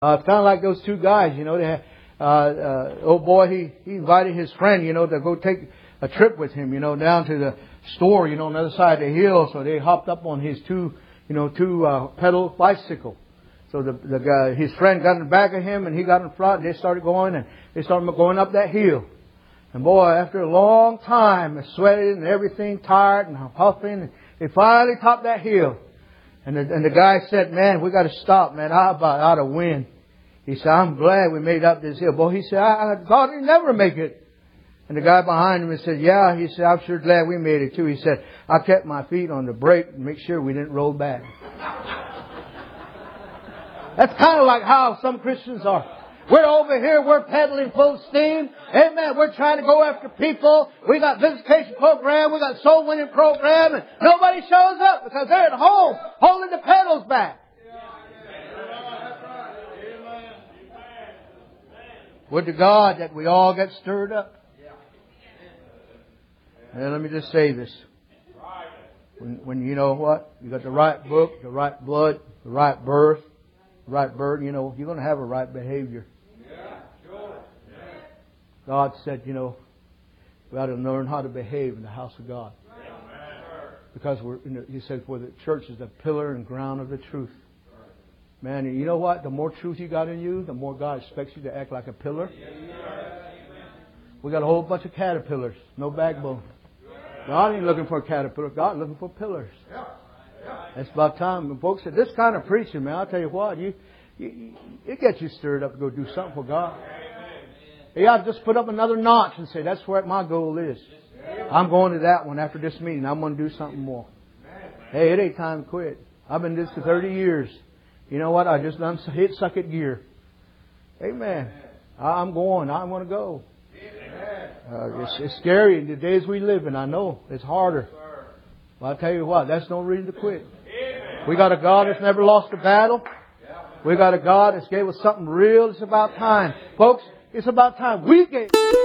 It's kind of like those two guys, they had, old boy, he invited his friend, to go take a trip with him, down to the store, on the other side of the hill. So they hopped up on his two pedal bicycle. So the guy, his friend got in the back of him and he got in front and they started going up that hill. And boy, after a long time, sweating and everything, tired and huffing, and they finally topped that hill. And the guy said, "Man, we got to stop, man. How about out of wind?" He said, "I'm glad we made up this hill." Boy, he said, "I thought we'd never make it." And the guy behind him said, "Yeah." He said, "I'm sure glad we made it too." He said, "I kept my feet on the brake and make sure we didn't roll back." That's kind of like how some Christians are. We're over here, we're pedaling full steam. Amen. We're trying to go after people. We got visitation program, we got soul winning program, and nobody shows up because they're at home holding the pedals back. Would to God that we all get stirred up. And let me just say this. When you know what? You got the right book, the right blood, the right birth, the right burden, you're going to have a right behavior. God said, we got to learn how to behave in the house of God. Because He said, for the church is the pillar and ground of the truth. Man, you know what? The more truth you got in you, the more God expects you to act like a pillar. We got a whole bunch of caterpillars, no backbone. God ain't looking for a caterpillar. God looking for pillars. It's about time. And folks said, this kind of preaching, man, I'll tell you what, it gets you stirred up to go do something for God. You ought to just put up another notch and say, that's what my goal is. I'm going to that one after this meeting. I'm going to do something more. Hey, it ain't time to quit. I've been doing this for 30 years. You know what? I just done hit suck it gear. Amen. I'm going. I want to go. It's scary in the days we live in. I know. It's harder. But I'll tell you what, that's no reason to quit. We got a God that's never lost a battle. We got a God that's gave us something real. It's about time. Folks, it's about time we gave...